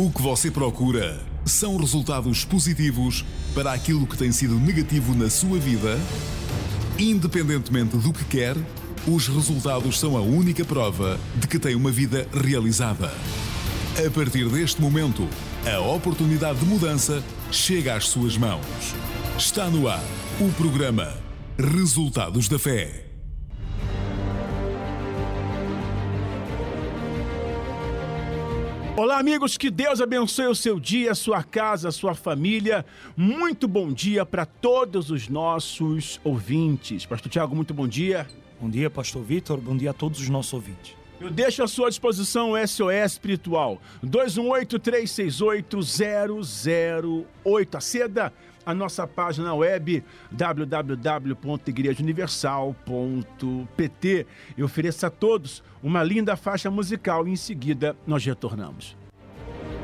O que você procura são resultados positivos para aquilo que tem sido negativo na sua vida? Independentemente do que quer, os resultados são a única prova de que tem uma vida realizada. A partir deste momento, a oportunidade de mudança chega às suas mãos. Está no ar o programa Resultados da Fé. Olá, amigos, que Deus abençoe o seu dia, a sua casa, a sua família. Muito bom dia para todos os nossos ouvintes. Pastor Tiago, muito bom dia. Bom dia, Pastor Vitor. Bom dia a todos os nossos ouvintes. Eu deixo à sua disposição o SOS Espiritual, 218-368-008. Aceda a nossa página web www.igrejauniversal.pt e ofereça a todos uma linda faixa musical e em seguida nós retornamos.